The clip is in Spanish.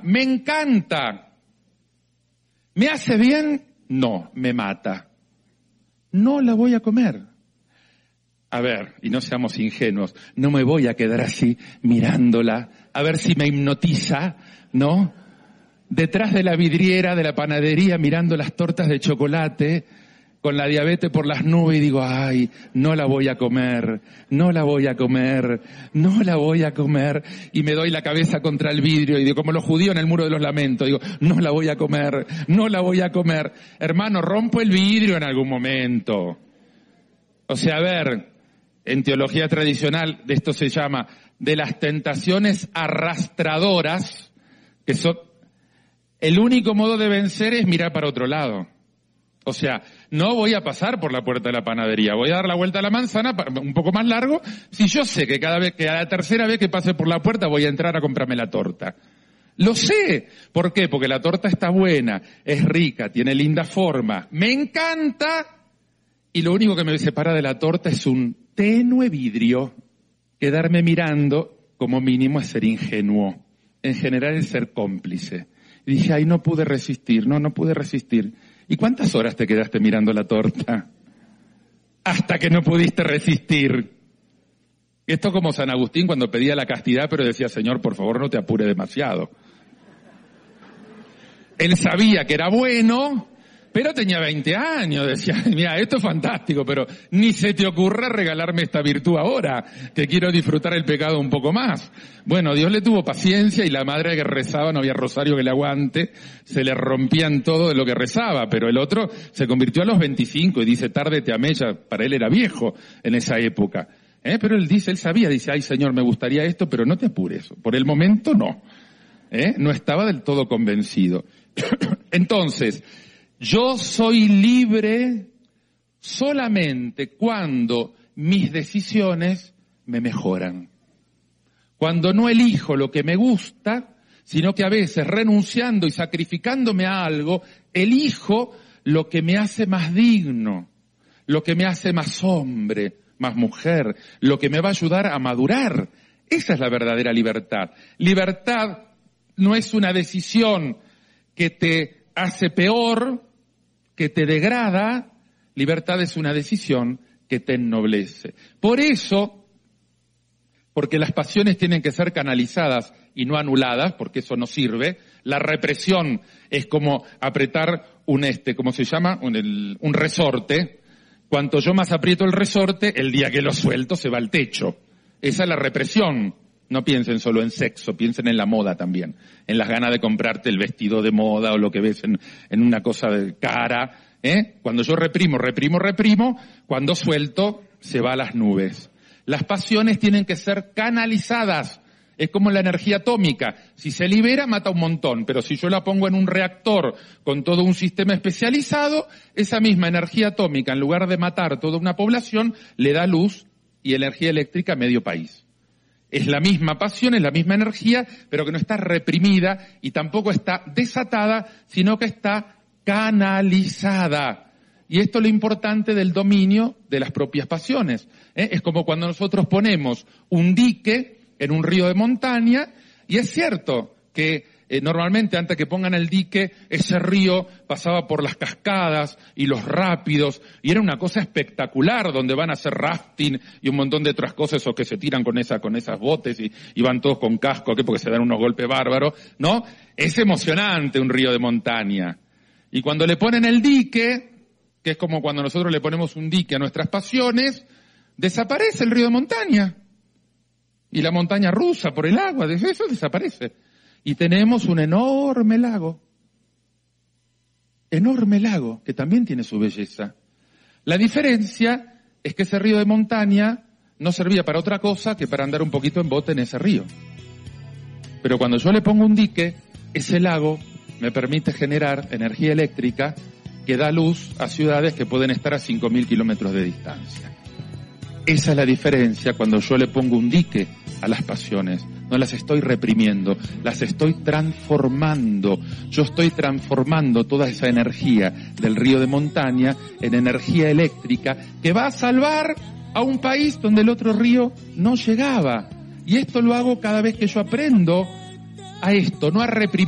me encanta. ¿Me hace bien? No, me mata. No la voy a comer. A ver, y no seamos ingenuos, no me voy a quedar así mirándola, a ver si me hipnotiza, ¿no? Detrás de la vidriera de la panadería mirando las tortas de chocolate, con la diabetes por las nubes y digo, ay, no la voy a comer, no la voy a comer, no la voy a comer. Y me doy la cabeza contra el vidrio y digo, como los judíos en el muro de los lamentos, digo, no la voy a comer, no la voy a comer. Hermano, rompo el vidrio en algún momento. O sea, a ver, en teología tradicional de esto se llama de las tentaciones arrastradoras, que son, el único modo de vencer es mirar para otro lado. O sea, no voy a pasar por la puerta de la panadería, voy a dar la vuelta a la manzana, un poco más largo, si yo sé que cada vez, que a la tercera vez que pase por la puerta voy a entrar a comprarme la torta. Lo sé. ¿Por qué? Porque la torta está buena, es rica, tiene linda forma, me encanta, y lo único que me separa de la torta es un tenue vidrio. Quedarme mirando, como mínimo, es ser ingenuo. En general es ser cómplice. Y dije, ay, no pude resistir, no pude resistir. ¿Y cuántas horas te quedaste mirando la torta? Hasta que no pudiste resistir. Esto como San Agustín cuando pedía la castidad, pero decía, Señor, por favor, no te apure demasiado. Él sabía que era bueno, pero tenía 20 años. Decía, mira, esto es fantástico, pero ni se te ocurra regalarme esta virtud ahora, que quiero disfrutar el pecado un poco más. Bueno, Dios le tuvo paciencia y la madre que rezaba, no había rosario que le aguante, se le rompían todo de lo que rezaba, pero el otro se convirtió a los 25 y dice, tarde te amé, ya para él era viejo en esa época. Pero él sabía, dice, ay Señor, me gustaría esto, pero no te apures, por el momento no. No estaba del todo convencido. Entonces, yo soy libre solamente cuando mis decisiones me mejoran. Cuando no elijo lo que me gusta, sino que a veces renunciando y sacrificándome a algo, elijo lo que me hace más digno, lo que me hace más hombre, más mujer, lo que me va a ayudar a madurar. Esa es la verdadera libertad. Libertad no es una decisión que te hace peor, que te degrada. Libertad es una decisión que te ennoblece. Por eso, porque las pasiones tienen que ser canalizadas y no anuladas, porque eso no sirve. La represión es como apretar ¿cómo se llama? Un resorte. Cuanto yo más aprieto el resorte, el día que lo suelto se va al techo. Esa es la represión. No piensen solo en sexo, piensen en la moda también. En las ganas de comprarte el vestido de moda o lo que ves en una cosa de cara. Cuando yo reprimo, cuando suelto, se va a las nubes. Las pasiones tienen que ser canalizadas. Es como la energía atómica. Si se libera, mata un montón. Pero si yo la pongo en un reactor con todo un sistema especializado, esa misma energía atómica, en lugar de matar toda una población, le da luz y energía eléctrica a medio país. Es la misma pasión, es la misma energía, pero que no está reprimida y tampoco está desatada, sino que está canalizada. Y esto es lo importante del dominio de las propias pasiones. Es como cuando nosotros ponemos un dique en un río de montaña, y es cierto que normalmente antes que pongan el dique, ese río pasaba por las cascadas y los rápidos, y era una cosa espectacular, donde van a hacer rafting y un montón de otras cosas, o que se tiran con esas botes y van todos con casco, porque se dan unos golpes bárbaros, ¿no? Es emocionante un río de montaña. Y cuando le ponen el dique, que es como cuando nosotros le ponemos un dique a nuestras pasiones, desaparece el río de montaña. Y la montaña rusa por el agua, eso desaparece. Y tenemos un enorme lago, que también tiene su belleza. La diferencia es que ese río de montaña no servía para otra cosa que para andar un poquito en bote en ese río. Pero cuando yo le pongo un dique, ese lago me permite generar energía eléctrica que da luz a ciudades que pueden estar a 5.000 kilómetros de distancia. Esa es la diferencia cuando yo le pongo un dique a las pasiones. No las estoy reprimiendo, las estoy transformando. Yo estoy transformando toda esa energía del río de montaña en energía eléctrica que va a salvar a un país donde el otro río no llegaba. Y esto lo hago cada vez que yo aprendo a esto, no a reprimir.